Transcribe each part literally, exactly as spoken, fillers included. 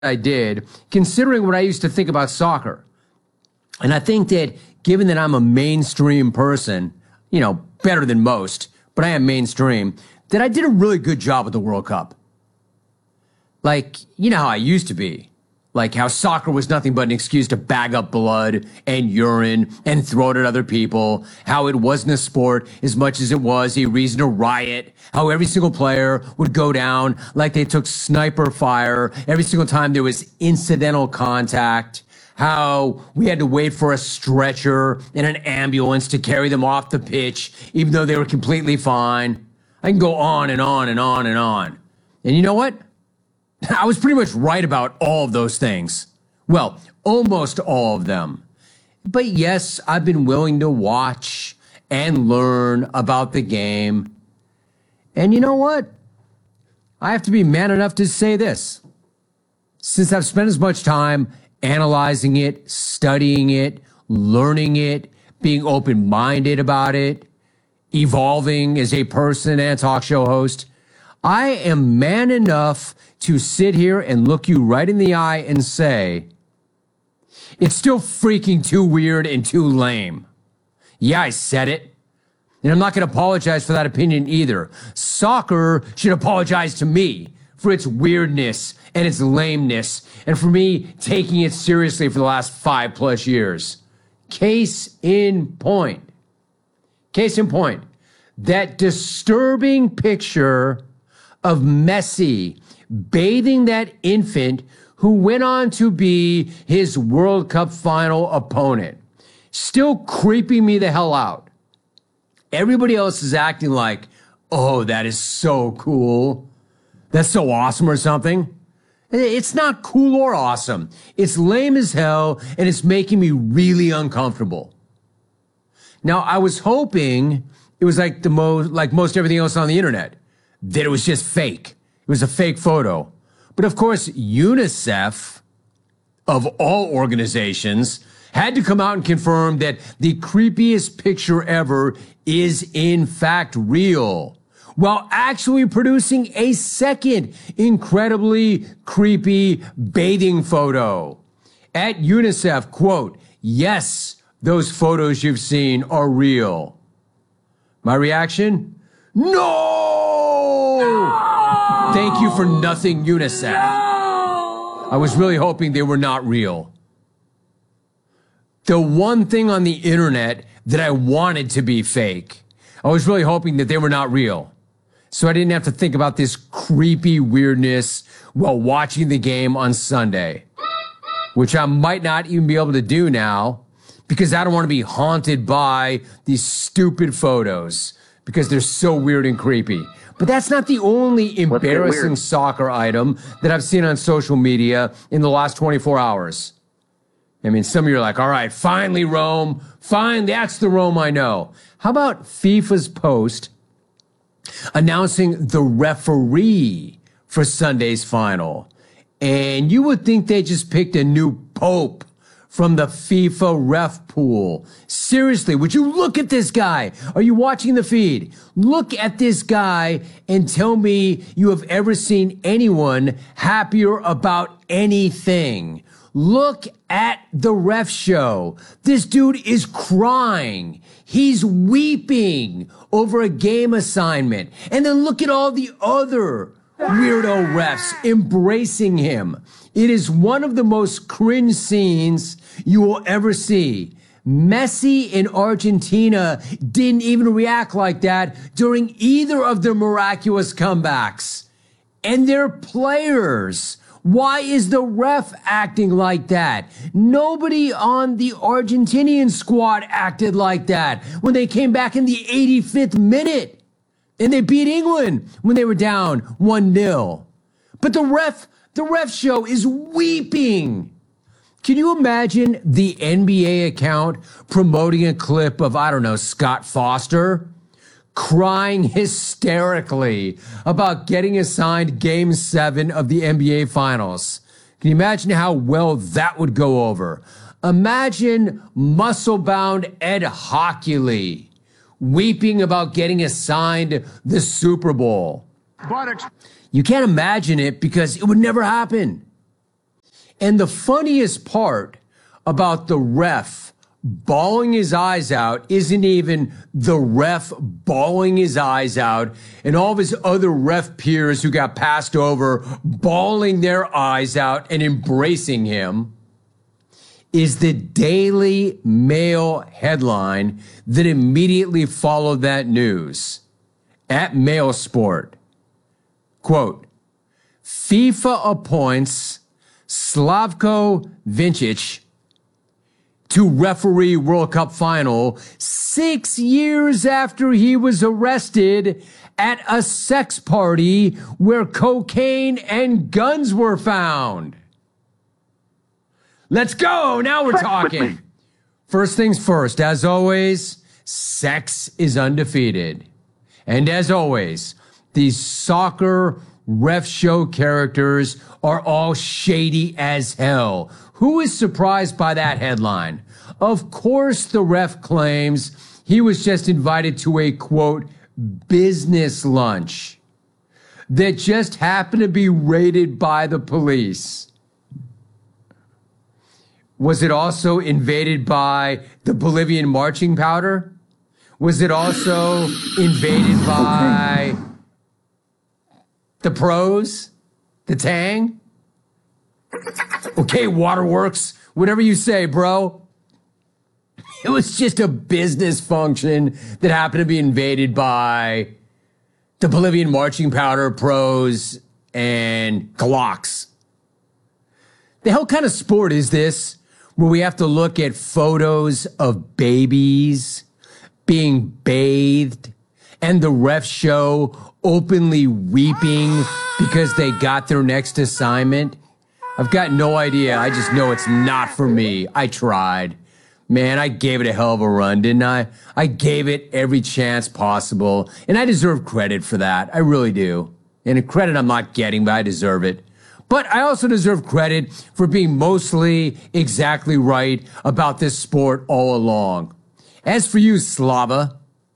I did, considering what I used to think about soccer. And I think that given that I'm a mainstream person, you know, better than most, but I am mainstream, that I did a really good job with the World Cup. Like, you know how I used to be. Like how soccer was nothing but an excuse to bag up blood and urine and throw it at other people. How it wasn't a sport as much as it was a reason to riot. How every single player would go down like they took sniper fire every single time there was incidental contact. How we had to wait for a stretcher and an ambulance to carry them off the pitch, even though they were completely fine. I can go on and on and on and on. And you know what? I was pretty much right about all of those things. Well, almost all of them. But yes, I've been willing to watch and learn about the game. And you know what? I have to be man enough to say this. Since I've spent as much time analyzing it, studying it, learning it, being open-minded about it, evolving as a person and a talk show host, I am man enough to sit here and look you right in the eye and say, it's still freaking too weird and too lame. Yeah, I said it. And I'm not going to apologize for that opinion either. Soccer should apologize to me for its weirdness and its lameness and for me taking it seriously for the last five plus years. Case in point. Case in point. That disturbing picture of Messi bathing that infant who went on to be his World Cup final opponent. Still creeping me the hell out. Everybody else is acting like, oh, that is so cool. That's so awesome or something. It's not cool or awesome. It's lame as hell, and it's making me really uncomfortable. Now, I was hoping it was like the most, like most everything else on the internet, that it was just fake. It was a fake photo. But of course, UNICEF, of all organizations, had to come out and confirm that the creepiest picture ever is in fact real, while actually producing a second incredibly creepy bathing photo. At UNICEF, quote, yes, those photos you've seen are real. My reaction? No! no! Thank you for nothing, UNICEF. No! I was really hoping they were not real. The one thing on the internet that I wanted to be fake, I was really hoping that they were not real. So I didn't have to think about this creepy weirdness while watching the game on Sunday, which I might not even be able to do now because I don't want to be haunted by these stupid photos because they're so weird and creepy. But that's not the only embarrassing soccer item that I've seen on social media in the last twenty-four hours. I mean, some of you are like, all right, finally, Rome. Fine, that's the Rome I know. How about FIFA's post announcing the referee for Sunday's final? And you would think they just picked a new pope from the FIFA ref pool. Seriously, would you look at this guy? Are you watching the feed? Look at this guy and tell me you have ever seen anyone happier about anything. Look at the ref show. This dude is crying. He's weeping over a game assignment. And then look at all the other weirdo refs embracing him. It is one of the most cringe scenes you will ever see. Messi in Argentina didn't even react like that during either of their miraculous comebacks. And their players. Why is the ref acting like that? Nobody on the Argentinian squad acted like that when they came back in the eighty-fifth minute. And they beat England when they were down one nil. But the ref, the ref show is weeping. Can you imagine the N B A account promoting a clip of, I don't know, Scott Foster crying hysterically about getting assigned game seven of the N B A finals? Can you imagine how well that would go over? Imagine muscle-bound Ed Hockley weeping about getting assigned the Super Bowl. You can't imagine it because it would never happen. And the funniest part about the ref bawling his eyes out isn't even the ref bawling his eyes out and all of his other ref peers who got passed over bawling their eyes out and embracing him, is the Daily Mail headline that immediately followed that news. At Mail Sport, quote, FIFA appoints Slavko Vincic to referee World Cup final six years after he was arrested at a sex party where cocaine and guns were found. Let's go. Now we're talking. First things first, as always, sex is undefeated. And as always, these soccer ref show characters are all shady as hell. Who is surprised by that headline? Of course, the ref claims he was just invited to a, quote, business lunch that just happened to be raided by the police. Was it also invaded by the Bolivian marching powder? Was it also invaded by the pros? The Tang? Okay, Waterworks, whatever you say, bro. It was just a business function that happened to be invaded by the Bolivian marching powder, pros, and Glocks. The hell kind of sport is this where we have to look at photos of babies being bathed and the ref show openly weeping because they got their next assignment? I've got no idea. I just know it's not for me. I tried. Man, I gave it a hell of a run, didn't I? I gave it every chance possible, and I deserve credit for that. I really do. And a credit I'm not getting, but I deserve it. But I also deserve credit for being mostly exactly right about this sport all along. As for you, Slava,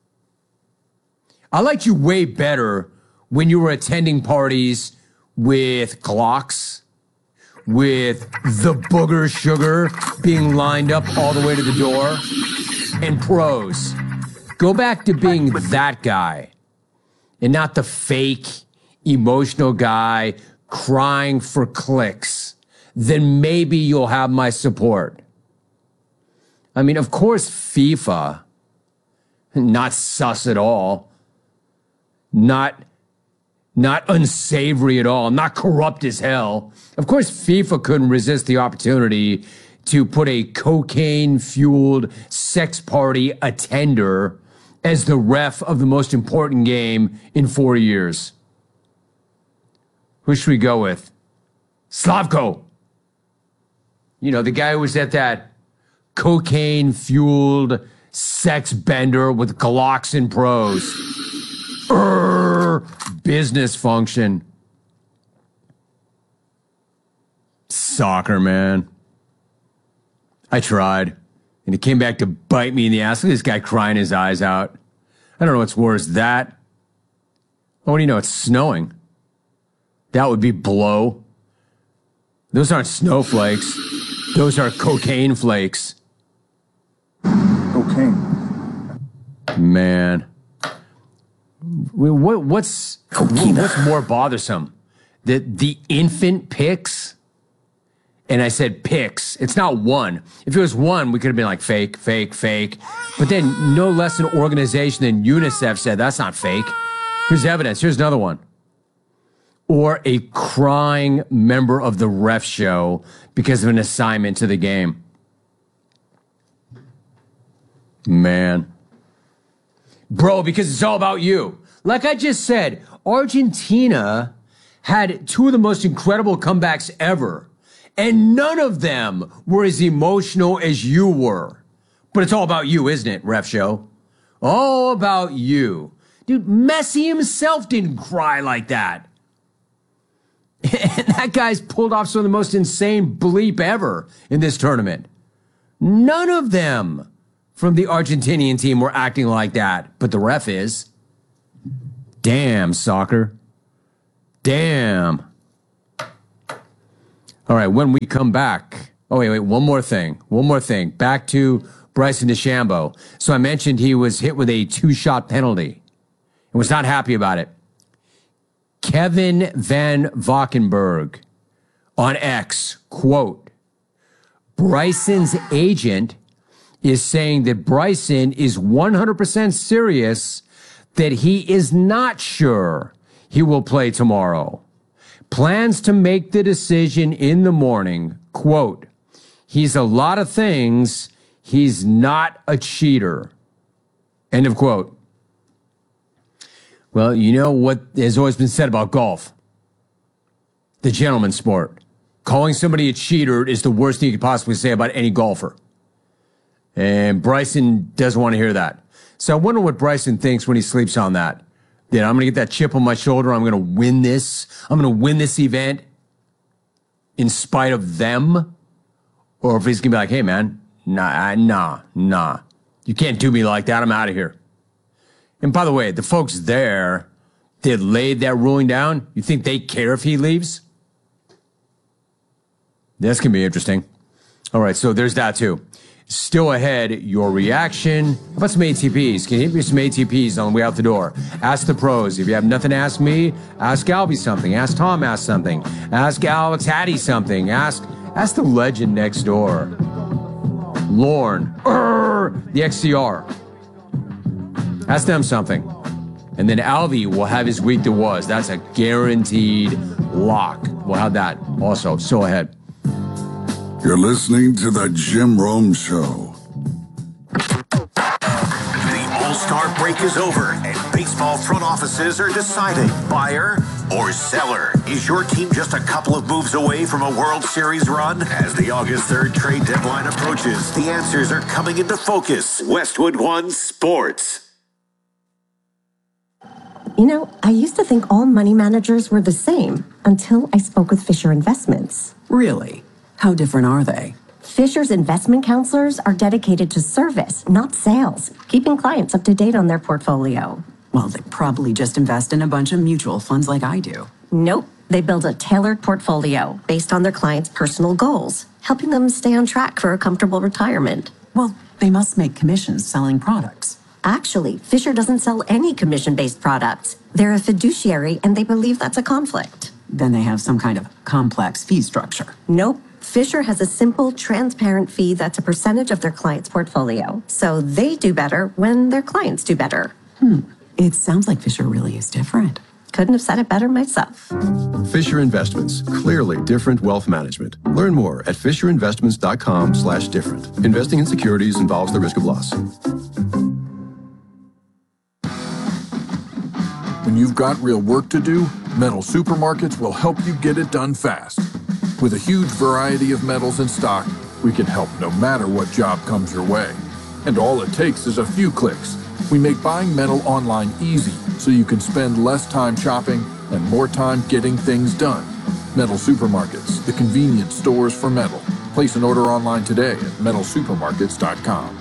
I liked you way better when you were attending parties with Glocks, with the booger sugar being lined up all the way to the door, and pros. Go back to being that guy and not the fake, emotional guy crying for clicks. Then maybe you'll have my support. I mean, of course, FIFA, not sus at all, not Not unsavory at all, not corrupt as hell. Of course, FIFA couldn't resist the opportunity to put a cocaine-fueled sex party attender as the ref of the most important game in four years. Who should we go with? Slavko. You know, the guy who was at that cocaine-fueled sex bender with Glocks and pros. Urgh, business function. Soccer, man. I tried, and it came back to bite me in the ass. Look at this guy crying his eyes out. I don't know what's worse, that. Oh, what do you know? It's snowing. That would be blow. Those aren't snowflakes. Those are cocaine flakes. Cocaine. Man. What, what's what's more bothersome? The the infant pics? And I said pics. It's not one. If it was one, we could have been like fake, fake, fake. But then no less an organization than UNICEF said that's not fake. Here's evidence. Here's another one. Or a crying member of the ref show because of an assignment to the game. Man. Bro, because it's all about you. Like I just said, Argentina had two of the most incredible comebacks ever, and none of them were as emotional as you were. But it's all about you, isn't it, ref show? All about you. Dude, Messi himself didn't cry like that. And that guy's pulled off some of the most insane bleep ever in this tournament. None of them from the Argentinian team were acting like that, but the ref is. Damn, soccer. Damn. All right, when we come back, oh, wait, wait, one more thing. One more thing. Back to Bryson DeChambeau. So I mentioned he was hit with a two-shot penalty and was not happy about it. Kevin Van Valkenburg on X, quote, Bryson's agent is saying that Bryson is one hundred percent serious that he is not sure he will play tomorrow. Plans to make the decision in the morning. Quote, he's a lot of things. He's not a cheater. End of quote. Well, you know what has always been said about golf? The gentleman's sport. Calling somebody a cheater is the worst thing you could possibly say about any golfer. And Bryson doesn't want to hear that. So I wonder what Bryson thinks when he sleeps on that. That I'm going to get that chip on my shoulder. I'm going to win this. I'm going to win this event in spite of them. Or if he's going to be like, hey, man, nah, nah, nah. You can't do me like that. I'm out of here. And by the way, the folks there that laid that ruling down, you think they care if he leaves? That's going to be interesting. All right, so there's that too. Still ahead, your reaction. How about some A T Ps? Can you give me some A T Ps on the way out the door? Ask the pros. If you have nothing to ask me, ask Albie something. Ask Tom ask something. Ask Alex Hattie something. Ask ask the legend next door. Lorne. Urgh, the X C R. Ask them something. And then Albie will have his week that was. That's a guaranteed lock. We'll have that also. Still ahead. You're listening to the Jim Rome Show. The All-Star break is over, and baseball front offices are deciding buyer or seller. Is your team just a couple of moves away from a World Series run? As the August third trade deadline approaches, the answers are coming into focus. Westwood One Sports. You know, I used to think all money managers were the same until I spoke with Fisher Investments. Really? How different are they? Fisher's investment counselors are dedicated to service, not sales, keeping clients up to date on their portfolio. Well, they probably just invest in a bunch of mutual funds like I do. Nope. They build a tailored portfolio based on their clients' personal goals, helping them stay on track for a comfortable retirement. Well, they must make commissions selling products. Actually, Fisher doesn't sell any commission-based products. They're a fiduciary, and they believe that's a conflict. Then they have some kind of complex fee structure. Nope. Fisher has a simple, transparent fee that's a percentage of their client's portfolio. So they do better when their clients do better. Hmm. It sounds like Fisher really is different. Couldn't have said it better myself. Fisher Investments. Clearly different wealth management. Learn more at fisher investments dot com slash different. Investing in securities involves the risk of loss. When you've got real work to do, Metal Supermarkets will help you get it done fast. With a huge variety of metals in stock, we can help no matter what job comes your way. And all it takes is a few clicks. We make buying metal online easy so you can spend less time shopping and more time getting things done. Metal Supermarkets, the convenience stores for metal. Place an order online today at metal supermarkets dot com.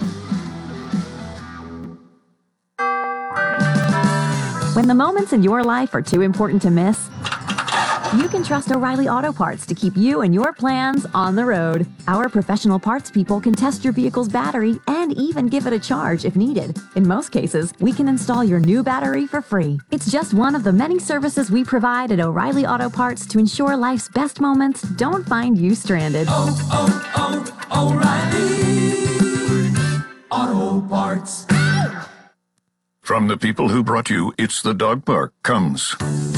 When the moments in your life are too important to miss, you can trust O'Reilly Auto Parts to keep you and your plans on the road. Our professional parts people can test your vehicle's battery and even give it a charge if needed. In most cases, we can install your new battery for free. It's just one of the many services we provide at O'Reilly Auto Parts to ensure life's best moments don't find you stranded. Oh, oh, oh, O'Reilly Auto Parts. From the people who brought you It's the Dog Park comes